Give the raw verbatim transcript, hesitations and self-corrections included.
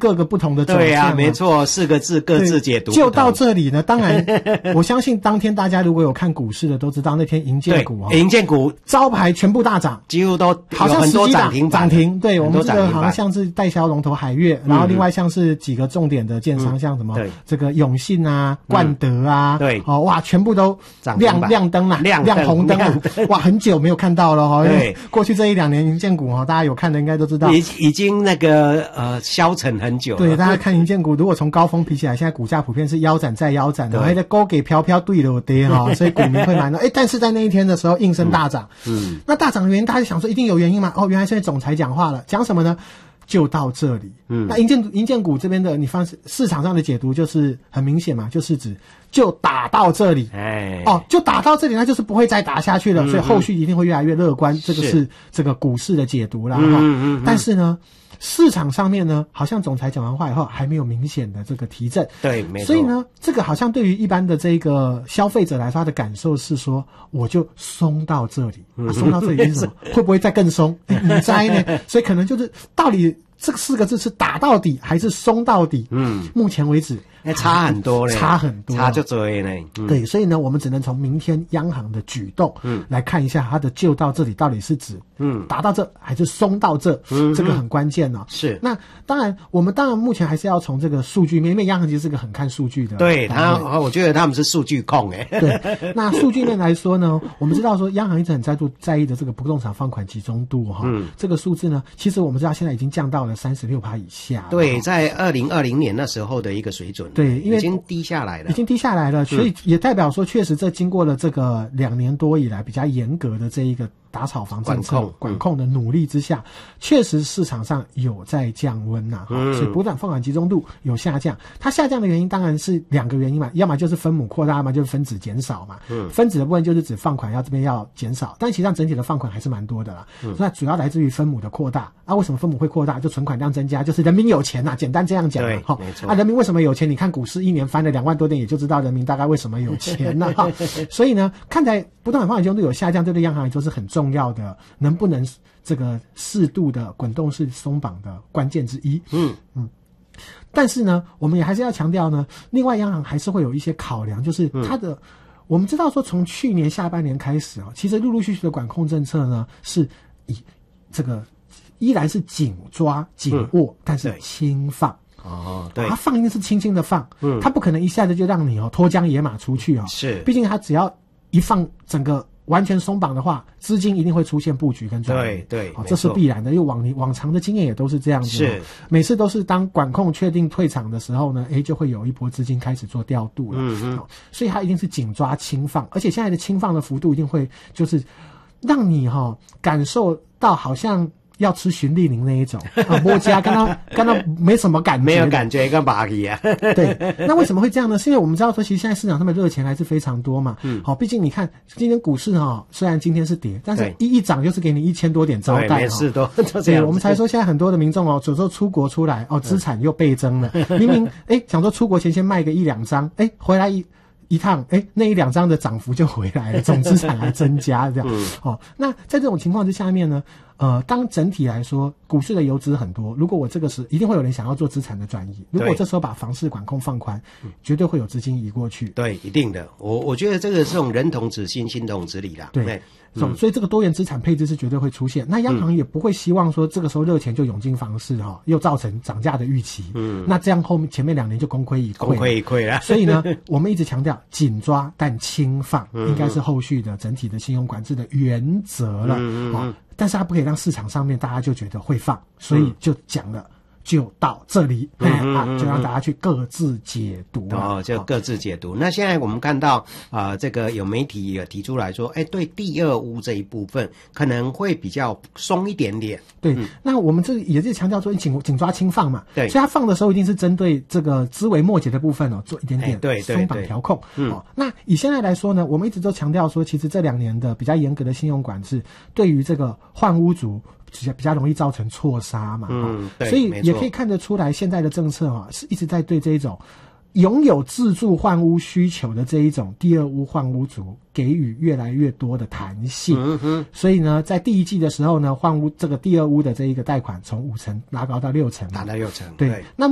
各个不同的走向。 对啊，没错，四个字各自解读。 就到这里呢，当然，我相信当天大家如果有看股市的都知道，那天银建股啊， 银建股招牌全部大涨， 几乎都好像很多涨停涨停。对，我们这个好像像像是代销龙头海月，然后另外像是几个重点的建商，像什么这个永信啊、冠德啊， 对， 哦哇，全部都亮亮灯啦，亮红灯啊，哇，很久没有看到了哈。对，过去这一两年银建股哈，大家有看的应该都知道， 已已经那个呃消沉很久了。 对，大家看银建股，如果从高峰比起来，现在股价普遍是腰斩再腰斩的，还在高给飘飘对了跌哈，所以股民会买到。哎，但是在那一天的时候应声大涨，嗯，那大涨的原因，大家就想说一定有原因嘛？哦，原来现在总裁讲话了，讲什么呢？就到这里。嗯，那银建银建股这边的，你放市场上的解读就是很明显嘛，就是指就打到这里，哎，哦，就打到这里，那就是不会再打下去了，嗯、所以后续一定会越来越乐观。这个是这个股市的解读啦。嗯嗯嗯。但是呢，市场上面呢，好像总裁讲完话以后还没有明显的这个提振。 对，没错。 所以呢，这个好像对于一般的这个消费者来说，他的感受是说，我就松到这里，啊、松到这里是什么？会不会再更松？你猜呢？所以可能就是到底。这四个字是打到底还是松到底？嗯，目前为止， 哎，差很多嘞， 差很多， 差就多嘞。 嗯、对，所以呢，我们只能从明天央行的举动，嗯，来看一下它的就到这里到底是指，嗯，打到这还是松到这，嗯，这个很关键哦。 是， 那当然，我们当然目前还是要从这个数据面，因为央行其实是个很看数据的。 对他，我觉得他们是数据控哎。 对，那数据面来说呢，我们知道说央行一直很在乎在意的这个不动产放款集中度哈，嗯，这个数字呢，其实我们知道现在已经降到了三十六趴以下。 对，在二零二零年那时候的一个水准。 对，因为已经低下来了， 已经低下来了，所以也代表说，确实这经过了这个两年多以来比较严格的这一个打炒房政策管控的努力之下，确实市场上有在降温呐、啊嗯，所以不动产放款集中度有下降。它下降的原因当然是两个原因嘛，要么就是分母扩大，要么就是分子减少嘛。嗯，分子的部分就是指放款要这边要减少，但其实上整体的放款还是蛮多的啦。嗯，那主要来自于分母的扩大啊。为什么分母会扩大？就存款量增加，就是人民有钱呐、啊，简单这样讲。 对，没错。 啊，人民为什么有钱？你看股市一年翻了两万多点，也就知道人民大概为什么有钱呐、啊。所以呢，看在不动产放款集中度有下降，这对央行来说是很重要的。能不能这个适度的滚动式松绑的关键之一。嗯嗯，但是呢，我们也还是要强调呢，另外央行还是会有一些考量，就是它的、嗯、我们知道说从去年下半年开始啊，其实陆陆续续的管控政策呢是以这个依然是紧抓紧握、嗯，但是轻放。 哦，对， 它放一定是轻轻的放，嗯，它不可能一下子就让你哦脱缰野马出去哦， 是， 毕竟它只要一放整个。完全松绑的话，资金一定会出现布局跟转移， 对对、 哦，这是必然的。因为往年往常的经验也都是这样子， 是每次都是当管控确定退场的时候呢，哎，就会有一波资金开始做调度了。嗯嗯、哦，所以它一定是紧抓轻放，而且现在的轻放的幅度一定会就是让你哈、哦、感受到好像。要吃循利宁那一种啊，摸家刚刚刚刚没什么感觉， 没有感觉，跟拔皮啊。 对，那为什么会这样呢？是因为我们知道说，其实现在市场上面热钱还是非常多嘛。嗯，好，毕竟你看今天股市哈、哦，虽然今天是跌，但是一一涨就是给你一千多点招待， 每次都都这样。我们才说现在很多的民众哦，有时候出国出来哦，资产又倍增了。明明哎想说出国前先卖个一两张，哎回来一。一趟，哎，那一两张的涨幅就回来了，总资产还增加，这样。嗯、哦，那在这种情况之下面呢，呃，当整体来说，股市的游资很多，如果我这个时一定会有人想要做资产的转移，如果这时候把房市管控放宽，绝对会有资金移过去。 对，一定的。我我觉得这个是种人同此心，心同此理啦。 对。嗯、所以这个多元资产配置是绝对会出现，那央行也不会希望说这个时候热钱就涌进房市哈、哦，又造成涨价的预期，嗯，那这样后面前面两年就功亏一篑， 功亏一篑了。 所以呢，我们一直强调紧抓但轻放，应该是后续的整体的信用管制的原则了，嗯嗯、哦，但是它不可以让市场上面大家就觉得会放，所以就讲了。就到这里，嗯嗯啊，就让大家去各自解读哦，就各自解读。哦、那现在我们看到啊、呃，这个有媒体也提出来说，哎，对第二屋这一部分可能会比较松一点点。 对，嗯、那我们这也是强调说紧紧抓轻放嘛， 对， 所以它放的时候一定是针对这个枝微末节的部分哦，做一点点对松绑调控。嗯、哦，那以现在来说呢，我们一直都强调说，其实这两年的比较严格的信用管制，对于这个换屋族。比较比较容易造成错杀嘛，嗯，对，所以也可以看得出来，现在的政策啊是一直在对这一种拥有自住换屋需求的这一种第二屋换屋族给予越来越多的弹性。嗯哼，所以呢，在第一季的时候呢，换屋这个第二屋的这一个贷款从五成拉高到六成， 达到六成， 对，那。